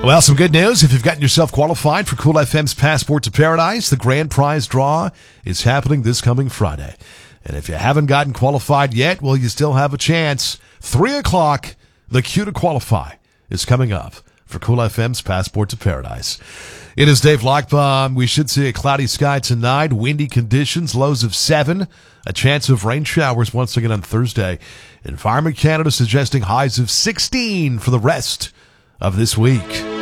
Well, some good news. If you've gotten yourself qualified for Cool FM's Passport to Paradise, the grand prize draw is happening this coming Friday. And if you haven't gotten qualified yet, well, you still have a chance. 3 o'clock, the cue to qualify is coming up for Cool FM's Passport to Paradise. It is Dave Lockbaum. We should see a cloudy sky tonight, windy conditions, lows of 7, a chance of rain showers once again on Thursday. Environment Canada suggesting highs of 16 for the rest of this week.